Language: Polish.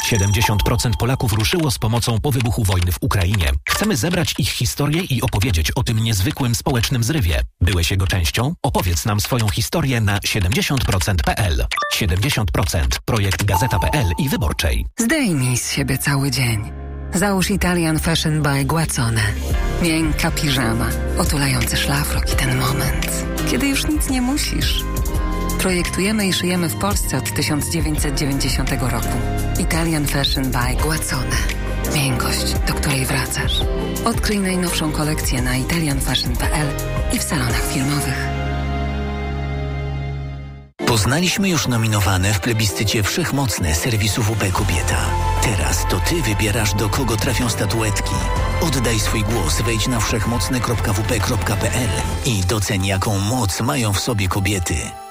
70% Polaków ruszyło z pomocą po wybuchu wojny w Ukrainie. Chcemy zebrać ich historię i opowiedzieć o tym niezwykłym społecznym zrywie. Byłeś jego częścią? Opowiedz nam swoją historię na 70%.pl. 70%. Projekt Gazeta.pl i Wyborczej. Zdejmij z siebie cały dzień. Załóż Italian Fashion by Guazzone. Miękka piżama, otulający szlafrok i ten moment, kiedy już nic nie musisz. Projektujemy i szyjemy w Polsce od 1990 roku. Italian Fashion by Guazzone. Miękkość, do której wracasz. Odkryj najnowszą kolekcję na italianfashion.pl i w salonach firmowych. Poznaliśmy już nominowane w plebiscycie Wszechmocne serwisu WP Kobieta. Teraz to Ty wybierasz, do kogo trafią statuetki. Oddaj swój głos, wejdź na wszechmocne.wp.pl i doceń, jaką moc mają w sobie kobiety.